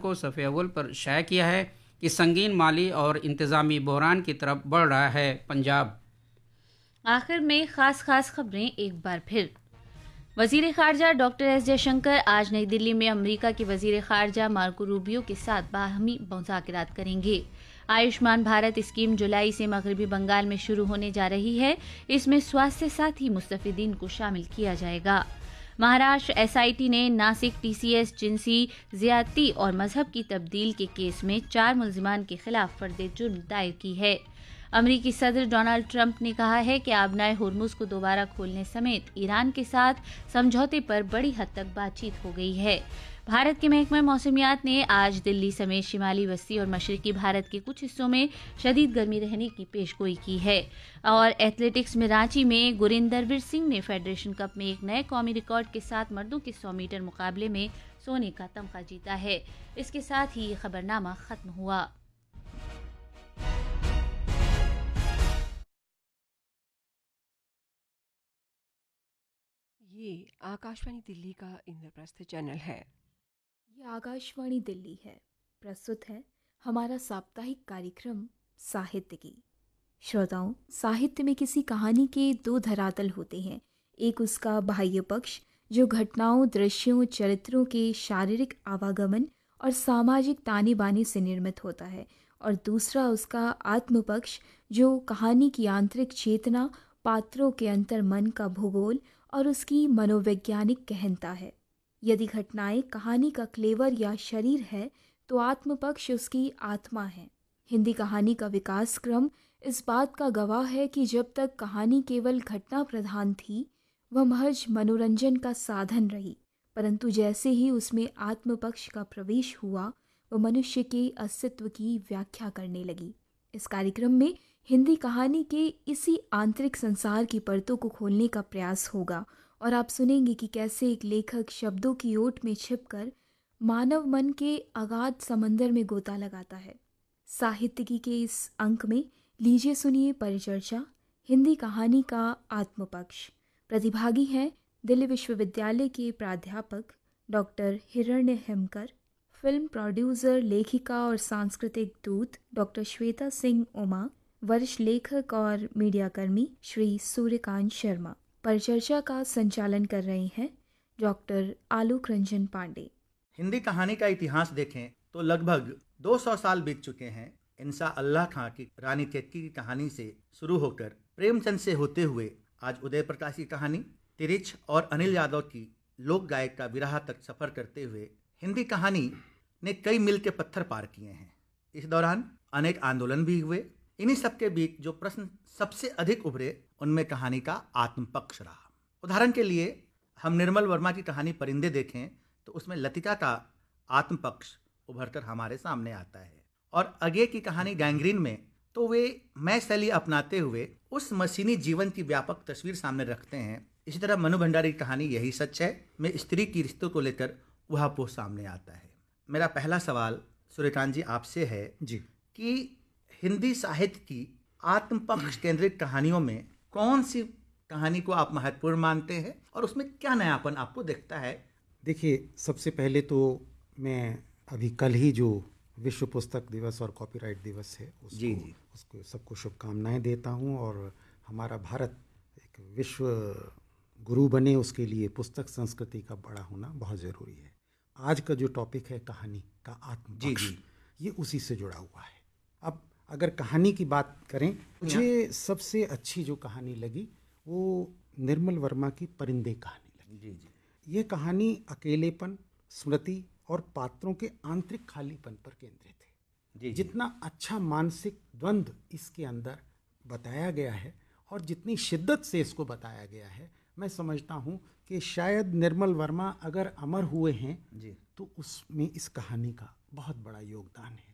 को सफ़े अव्वल पर शाया किया है कि संगीन माली और इंतज़ामी बहरान की तरफ बढ़ रहा है पंजाब। आखिर में खास खबरें एक बार फिर। वजीर खारजा डॉक्टर एस जयशंकर आज नई दिल्ली में अमेरिका के वजीर खारजा मार्को रूबियो के साथ बाहमी मुज़ाकरात करेंगे। आयुष्मान भारत स्कीम जुलाई से मगरबी बंगाल में शुरू होने जा रही है। इसमें स्वास्थ्य साथी मुस्तफिदीन को शामिल किया जाएगा। महाराष्ट्र एसआईटी ने नासिक टीसीएस जिनसी ज्यादती और मजहब की तब्दील के केस में 4 मुल्जिमान के खिलाफ फर्द जुर्म दायर की है। अमरीकी सदर डोनाल्ड ट्रंप ने कहा है कि आबनाए हुर्मुज को दोबारा खोलने समेत ईरान के साथ समझौते पर बड़ी हद तक बातचीत हो गई है। भारत के महकमा मौसमियात ने आज दिल्ली समेत शिमाली वस्ती और मशरकी भारत के कुछ हिस्सों में शदीद गर्मी रहने की पेशगोई की है। और एथलेटिक्स में रांची में गुरिंदरवीर सिंह ने फेडरेशन कप में एक नए कौमी रिकॉर्ड के साथ मर्दों के 100 मीटर मुकाबले में सोने का तमगा जीता है। इसके साथ ही ये खबरनामा खत्म हुआ। ये आकाशवाणी दिल्ली का इंद्रप्रस्थ चैनल है। ये आकाशवाणी दिल्ली है। प्रस्तुत है हमारा साप्ताहिक कार्यक्रम साहित्य की। श्रोताओं, साहित्य में किसी कहानी के 2 धरातल होते हैं। एक उसका बाह्य पक्ष जो घटनाओं, दृश्यों, चरित्रों के शारीरिक आवागमन और सामाजिक ताने बाने से निर्मित होता है, और दूसरा उसका आत्म पक्ष जो कहानी की आंतरिक चेतना, पात्रों के अंतर मन का भूगोल और उसकी मनोवैज्ञानिक गहनता है। यदि घटनाएं कहानी का क्लेवर या शरीर है तो आत्मपक्ष उसकी आत्मा है। हिंदी कहानी का विकास क्रम इस बात का गवाह है कि जब तक कहानी केवल घटना प्रधान थी वह महज मनोरंजन का साधन रही, परंतु जैसे ही उसमें आत्मपक्ष का प्रवेश हुआ वह मनुष्य के अस्तित्व की व्याख्या करने लगी। इस कार्यक्रम में हिंदी कहानी के इसी आंतरिक संसार की परतों को खोलने का प्रयास होगा और आप सुनेंगे कि कैसे एक लेखक शब्दों की ओट में छिपकर मानव मन के अगाध समंदर में गोता लगाता है। साहित्यिकी के इस अंक में लीजिए सुनिए परिचर्चा हिंदी कहानी का आत्मपक्ष। प्रतिभागी हैं दिल्ली विश्वविद्यालय के प्राध्यापक डॉक्टर हिरण्य हेमकर, फिल्म प्रोड्यूसर, लेखिका और सांस्कृतिक दूत डॉक्टर श्वेता सिंह उमा, वरिष्ठ लेखक और मीडियाकर्मी श्री सूर्यकांत शर्मा। परिचर्चा का संचालन कर रहे हैं डॉक्टर आलोक रंजन पांडे। हिंदी कहानी का इतिहास देखें तो लगभग 200 साल बीत चुके हैं। इंसा अल्लाह खां की रानी केतकी की कहानी से शुरू होकर प्रेमचंद से होते हुए आज उदय प्रकाश की कहानी, तिरिच और अनिल यादव की लोक गायक का विरह तक सफर करते हुए हिंदी कहानी ने कई मील के पत्थर पार किए हैं। इस दौरान अनेक आंदोलन भी हुए। इन्हीं सबके बीच जो प्रश्न सबसे अधिक उभरे उनमें कहानी का आत्मपक्ष रहा। उदाहरण के लिए हम निर्मल वर्मा की कहानी परिंदे देखें तो उसमें लतिका का आत्मपक्ष उभरकर हमारे सामने आता है, और अगे की कहानी गैंग्रीन में तो वे मैं शैली अपनाते हुए उस मशीनी जीवन की व्यापक तस्वीर सामने रखते हैं। इसी तरह मनु भंडारी की कहानी यही सच है में स्त्री की रिश्तों को लेकर वह पोह सामने आता है। मेरा पहला सवाल सूर्यकांत जी आपसे है जी कि हिंदी साहित्य की आत्मपक्ष केंद्रित कहानियों में कौन सी कहानी को आप महत्वपूर्ण मानते हैं और उसमें क्या नयापन आपको दिखता है? देखिए, सबसे पहले तो मैं अभी कल ही जो विश्व पुस्तक दिवस और कॉपीराइट दिवस है उसको सबको शुभकामनाएं देता हूं, और हमारा भारत एक विश्व गुरु बने उसके लिए पुस्तक संस्कृति का बड़ा होना बहुत ज़रूरी है। आज का जो टॉपिक है कहानी का आत्मपक्ष, ये उसी से जुड़ा हुआ है। अब अगर कहानी की बात करें, मुझे सबसे अच्छी जो कहानी लगी वो निर्मल वर्मा की परिंदे कहानी लगी। ये कहानी अकेलेपन, स्मृति और पात्रों के आंतरिक खालीपन पर केंद्रित है। जितना अच्छा मानसिक द्वंद्व इसके अंदर बताया गया है और जितनी शिद्दत से इसको बताया गया है, मैं समझता हूँ कि शायद निर्मल वर्मा अगर अमर हुए हैं तो उसमें इस कहानी का बहुत बड़ा योगदान है।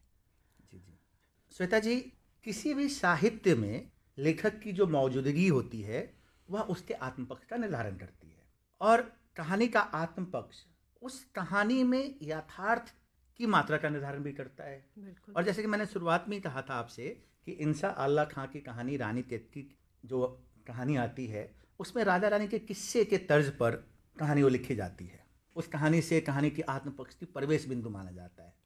श्वेता जी, किसी भी साहित्य में लेखक की जो मौजूदगी होती है वह उसके आत्मपक्ष का निर्धारण करती है, और कहानी का आत्मपक्ष उस कहानी में यथार्थ की मात्रा का निर्धारण भी करता है। और जैसे कि मैंने शुरुआत में कहा था आपसे कि इंसा अल्लाह खां की कहानी रानी केतकी जो कहानी आती है उसमें राजा रानी के किस्से के तर्ज पर कहानी वो लिखी जाती है। उस कहानी से कहानी की आत्मपक्ष की प्रवेश बिंदु माना जाता है।